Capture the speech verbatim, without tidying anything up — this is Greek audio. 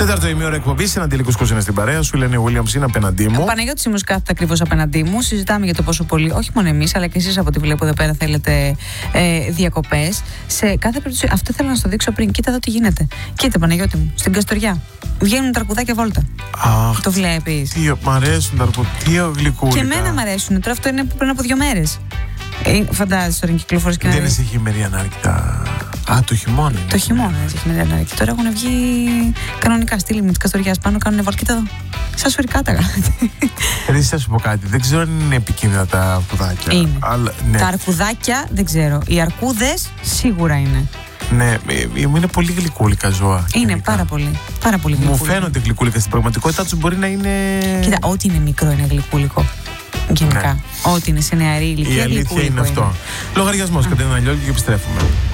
Τέταρτο ημίωρο εκπομπή. Συναντήλικο είναι στην παρέα σου. Λένε ο Williams είναι απέναντί μου. Παναγιώτης Σίμος κάθεται ακριβώς απέναντί μου. Συζητάμε για το πόσο πολύ, όχι μόνο εμείς, αλλά και εσείς από ό,τι βλέπω εδώ πέρα θέλετε ε, διακοπές. Σε κάθε περίπτωση, αυτό θέλω να σου το δείξω πριν. Κοίτα εδώ τι γίνεται. Κοίτα, Παναγιώτη μου, στην Καστοριά. Βγαίνουν τα αρκουδάκια βόλτα. Αχ, το βλέπεις. Τι μ' αρέσουν τα αρκουδάκια γλυκούλικα. Και εμένα μ' αρέσουν. Τώρα αυτό είναι πριν από δύο μέρες. Ε, φαντάζεσαι τώρα κυκλοφορείς και να. Δεν είναι σε χειμερή ανάρκητα. Α, το χειμώνα. Το χειμώνα έχει χειμερή ανάρκητα. Τώρα έχουν βγει κανονικά στήλη με τη Καστοριά πάνω, κάνουν βολκίτα εδώ. Σαν σφυρικά τα Ρε, θα σου πω κάτι. Δεν ξέρω αν είναι επικίνδυνα τα αρκουδάκια. Είναι. Αλλά, ναι. Τα αρκουδάκια δεν ξέρω. Οι αρκούδες σίγουρα είναι. Ναι, είναι πολύ γλυκούλικα ζώα. Είναι γενικά. πάρα πολύ. Πάρα πολύ Μου γλυκούλικα. φαίνονται γλυκούλικα στην πραγματικότητά του, μπορεί να είναι. Κοίτα, ό,τι είναι μικρό είναι γλυκούλικο. Γενικά. Ναι. Ό,τι είναι σε νεαρή ηλικία. Η αλήθεια είναι αυτό. Λογαριασμό, Κατερίνα Λιόλη, και επιστρέφουμε.